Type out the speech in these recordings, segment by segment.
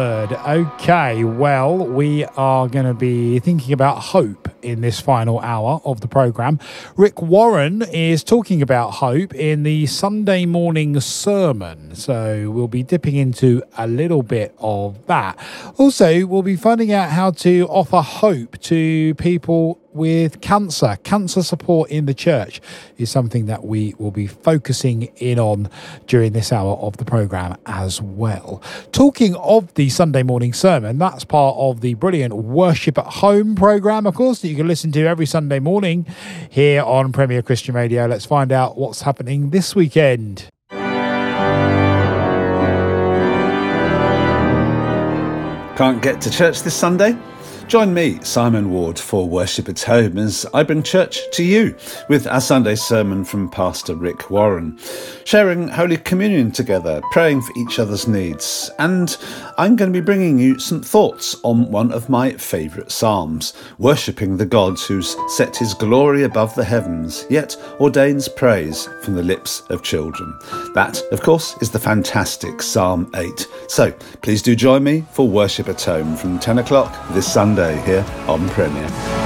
Okay, well, we are going to be thinking about hope in this final hour of the programme. Rick Warren is talking about hope in the Sunday morning sermon, so we'll be dipping into a little bit of that. Also, we'll be finding out how to offer hope to people with cancer. Cancer support in the church is something that we will be focusing in on during this hour of the programme as well. Talking of the Sunday morning sermon, that's part of the brilliant Worship at Home programme, of course, that you can listen to every Sunday morning here on Premier Christian Radio. Let's find out what's happening this weekend. Can't get to church this Sunday? Join me, Simon Ward, for Worship at Home as I bring church to you with our Sunday sermon from Pastor Rick Warren, sharing Holy Communion together, praying for each other's needs, and I'm going to be bringing you some thoughts on one of my favourite psalms, worshipping the God who's set his glory above the heavens, yet ordains praise from the lips of children. That, of course, is the fantastic Psalm 8. So please do join me for Worship at Home from 10 o'clock this Sunday here on Premier.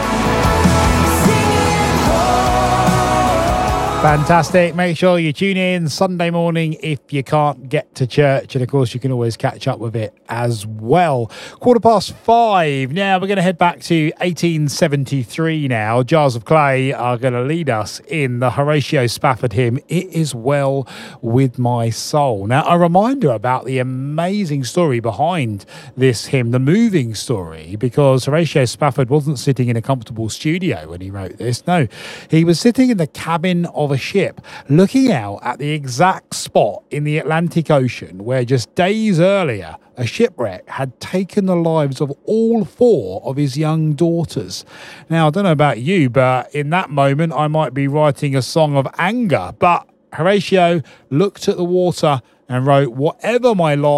Fantastic. Make sure you tune in Sunday morning if you can't get to church. And of course, you can always catch up with it as well. 5:15. Now we're going to head back to 1873 now. Jars of Clay are going to lead us in the Horatio Spafford hymn, It Is Well With My Soul. Now, a reminder about the amazing story behind this hymn, the moving story, because Horatio Spafford wasn't sitting in a comfortable studio when he wrote this. No, he was sitting in the cabin of a ship looking out at the exact spot in the Atlantic Ocean where just days earlier a shipwreck had taken the lives of all 4 of his young daughters. Now, I don't know about you, but in that moment I might be writing a song of anger, but Horatio looked at the water and wrote, whatever my lot